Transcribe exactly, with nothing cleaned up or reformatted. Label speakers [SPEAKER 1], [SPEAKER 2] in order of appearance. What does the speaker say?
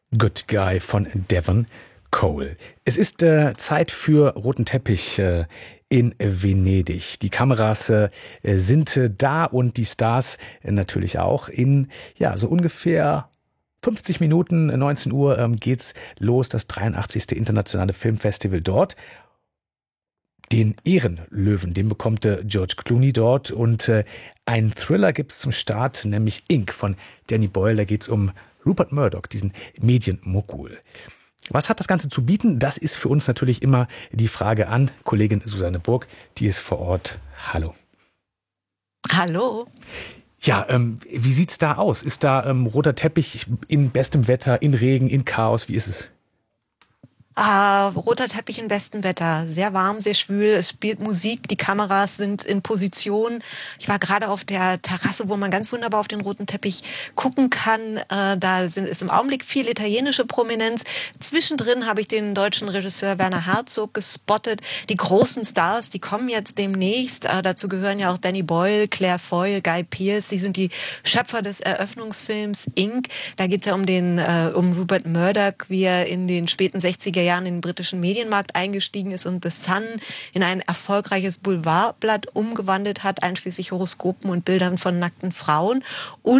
[SPEAKER 1] Good Guy von Devon Cole. Es ist äh, Zeit für roten Teppich äh, in Venedig. Die Kameras äh, sind äh, da und die Stars äh, natürlich auch. In ja so ungefähr fünfzig Minuten, neunzehn Uhr ähm, geht's los, das dreiundachtzigste Internationale Filmfestival dort. Den Ehrenlöwen, den bekommt äh, George Clooney dort und äh, einen Thriller gibt's zum Start, nämlich Ink von Danny Boyle. Da geht's um Rupert Murdoch, diesen Medienmogul. Was hat das Ganze zu bieten? Das ist für uns natürlich immer die Frage an Kollegin Susanne Burg, die ist vor Ort. Hallo.
[SPEAKER 2] Hallo.
[SPEAKER 1] Ja, ähm, wie sieht's da aus? Ist da ähm, roter Teppich in bestem Wetter, in Regen, in Chaos? Wie ist es?
[SPEAKER 2] Ah, roter Teppich in bestem Wetter. Sehr warm, sehr schwül. Es spielt Musik. Die Kameras sind in Position. Ich war gerade auf der Terrasse, wo man ganz wunderbar auf den roten Teppich gucken kann. Äh, da sind, ist im Augenblick viel italienische Prominenz. Zwischendrin habe ich den deutschen Regisseur Werner Herzog gespottet. Die großen Stars, die kommen jetzt demnächst. Äh, dazu gehören ja auch Danny Boyle, Claire Foy, Guy Pearce. Sie sind die Schöpfer des Eröffnungsfilms Ink. Da geht es ja um den äh, um Rupert Murdoch, wie er in den späten sechziger Jahren in den britischen Medienmarkt eingestiegen ist und The Sun in ein erfolgreiches Boulevardblatt umgewandelt hat, einschließlich Horoskopen und Bildern von nackten Frauen. Und